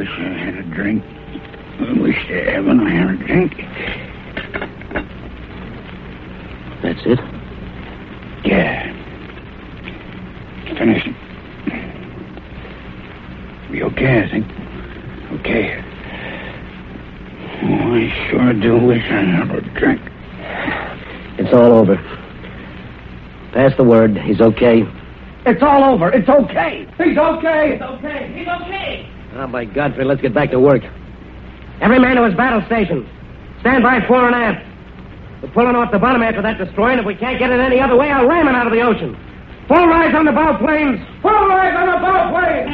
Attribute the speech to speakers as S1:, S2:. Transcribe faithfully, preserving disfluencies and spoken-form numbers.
S1: wish I had a drink. I wish to heaven I had a drink.
S2: That's it?
S1: Yeah. Finished. Be okay, I think. Okay. Oh, I sure do wish I had a drink.
S2: It's all over. Pass the word. He's okay.
S1: It's all over. It's okay. He's okay.
S3: It's okay. He's okay.
S2: Oh, by Godfrey, let's get back to work. Every man to his battle station. Stand by fore and aft. We're pulling off the bottom after that destroyer, and if we can't get it any other way, I'll ram it out of the ocean. Full rise on the bow planes. Full rise on the bow planes.